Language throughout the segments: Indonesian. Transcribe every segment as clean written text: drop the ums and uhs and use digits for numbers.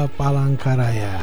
Palangkaraya.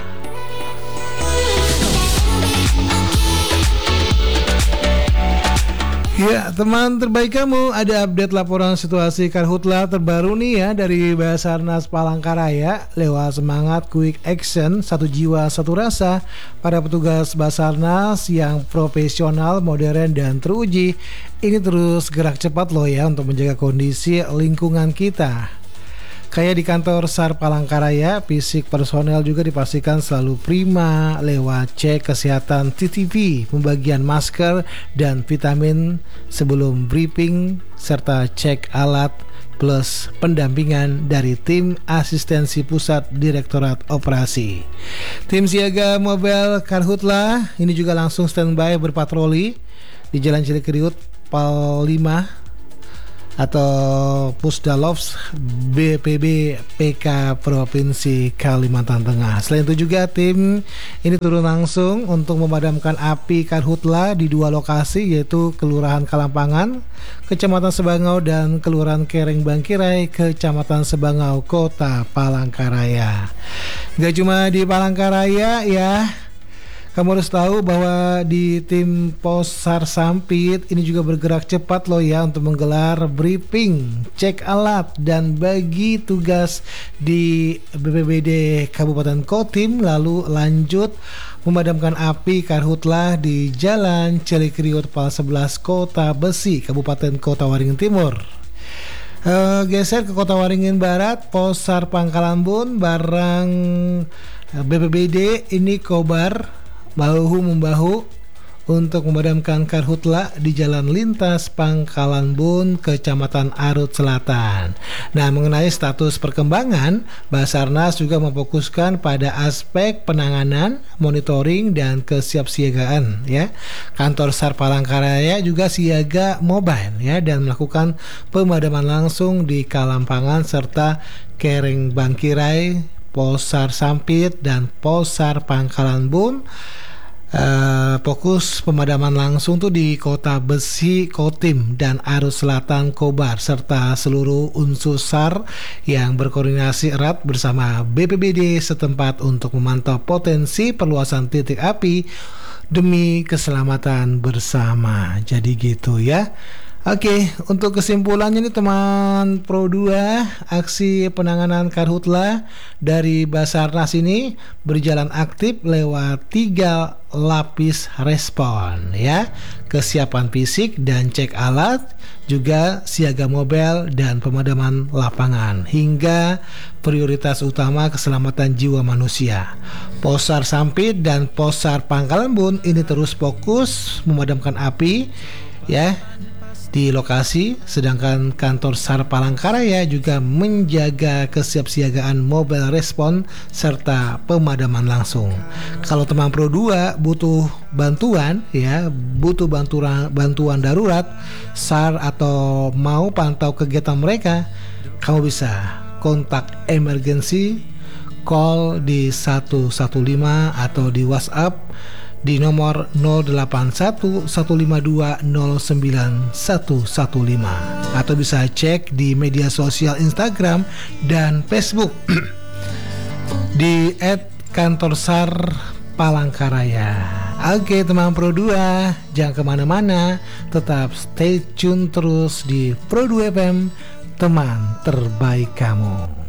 Ya, teman terbaik kamu, ada update laporan situasi Karhutla terbaru nih ya dari Basarnas Palangkaraya. Lewat semangat quick action, satu jiwa satu rasa, para petugas Basarnas yang profesional, modern dan teruji ini terus gerak cepat loh ya untuk menjaga kondisi lingkungan kita. Kayak di kantor SAR Palangkaraya, fisik personel juga dipastikan selalu prima lewat cek kesehatan TTV, pembagian masker dan vitamin sebelum briefing, serta cek alat plus pendampingan dari tim asistensi pusat Direktorat Operasi. Tim siaga mobil Karhutla ini juga langsung standby berpatroli di Jalan Cilikriwut Pal 5 atau Pusdalovs BPB PK Provinsi Kalimantan Tengah. Selain itu juga tim ini turun langsung untuk memadamkan api Karhutla di dua lokasi, yaitu Kelurahan Kalampangan, Kecamatan Sebangau, dan Kelurahan Kereng Bangkirai, Kecamatan Sebangau, Kota Palangkaraya. Gak cuma di Palangkaraya ya, kamu harus tahu bahwa di tim Posar Sampit ini juga bergerak cepat loh ya untuk menggelar briefing, cek alat dan bagi tugas di BPBD Kabupaten Kotim, lalu lanjut memadamkan api Karhutla di Jalan Cilikriwut Pal 11 Kota Besi, Kabupaten Kota Waringin Timur. Geser ke Kota Waringin Barat, Posar Pangkalan Bun bareng BPBD ini kobar bahu-membahu untuk memadamkan Karhutla di Jalan Lintas Pangkalan Bun, Kecamatan Arut Selatan. Nah, mengenai status perkembangan, Basarnas juga memfokuskan pada aspek penanganan, monitoring, dan kesiapsiagaan ya. Kantor SAR Palangkaraya juga siaga mobile ya dan melakukan pemadaman langsung di Kalampangan serta Kereng Bangkirai, Posar Sampit, dan Posar Pangkalan Bun. Fokus pemadaman langsung tuh di Kota Besi, Kotim, dan Arus Selatan, Kobar, serta seluruh unsur SAR yang berkoordinasi erat bersama BPBD setempat untuk memantau potensi perluasan titik api demi keselamatan bersama. Jadi gitu ya. Oke, untuk kesimpulannya nih teman Pro 2, aksi penanganan Karhutla dari Basarnas ini berjalan aktif lewat 3 lapis respon ya. Kesiapan fisik dan cek alat, juga siaga mobil dan pemadaman lapangan, hingga prioritas utama keselamatan jiwa manusia. Posar Sampit dan Posar Pangkalan Bun ini terus fokus memadamkan api ya di lokasi, sedangkan kantor SAR Palangkaraya juga menjaga kesiapsiagaan mobile respon serta pemadaman langsung. Kalau teman Pro 2 butuh bantuan ya, butuh bantuan darurat SAR atau mau pantau kegiatan mereka, kamu bisa kontak emergency call di 115 atau di WhatsApp di nomor 081152091115 atau bisa cek di media sosial Instagram dan Facebook di @kantorsar Palangkaraya. Oke teman Pro 2, jangan kemana-mana, tetap stay tune terus di Pro 2 FM, teman terbaik kamu.